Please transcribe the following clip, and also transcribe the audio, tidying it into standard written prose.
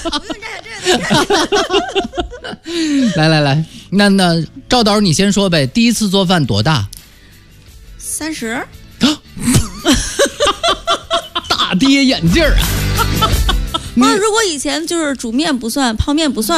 来，那赵导你先说呗，第一次做饭多大 ？30。 大跌眼镜啊！ 不是，如果以前就是煮面不算，泡面不算。